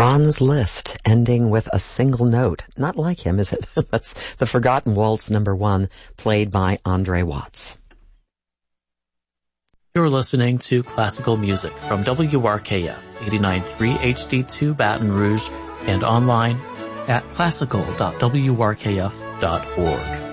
Franz Liszt, ending with a single note. Not like him, is it? That's the Forgotten Waltz number 1, played by Andre Watts. You're listening to classical music from WRKF 89.3 HD2 Baton Rouge and online at classical.wrkf.org.